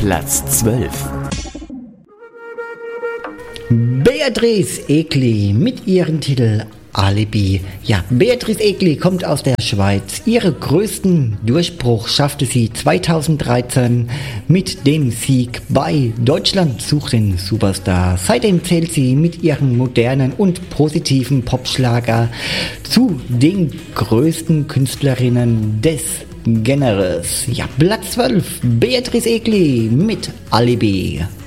Platz 12. Beatrice Egli mit ihrem Titel Alibi. Ja, Beatrice Egli kommt aus der Schweiz. Ihren größten Durchbruch schaffte sie 2013 mit dem Sieg bei Deutschland sucht den Superstar. Seitdem zählt sie mit ihrem modernen und positiven Popschlager zu den größten Künstlerinnen des Genres. Ja, Platz 12, Beatrice Egli mit Alibi.